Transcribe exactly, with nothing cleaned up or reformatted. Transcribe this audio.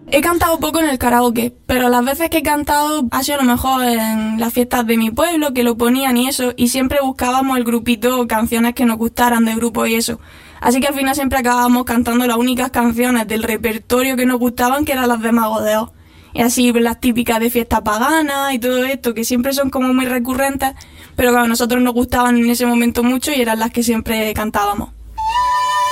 He cantado poco en el karaoke, pero las veces que he cantado ha sido a lo mejor en las fiestas de mi pueblo, que lo ponían y eso, y siempre buscábamos el grupito canciones que nos gustaran de grupo y eso. Así que al final siempre acabábamos cantando las únicas canciones del repertorio que nos gustaban, que eran las de Mago de Oz. Y así las típicas de fiesta pagana y todo esto, que siempre son como muy recurrentes, pero que a nosotros nos gustaban en ese momento mucho y eran las que siempre cantábamos.